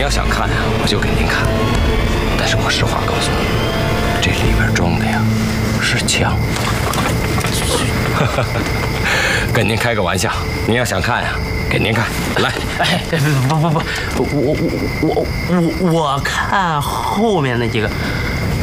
要想看呀，我就给您看。但是我实话告诉你，这里边装的呀是枪。跟您开个玩笑，您要想看呀，给您看。来， 哎，不，我看后面那几个。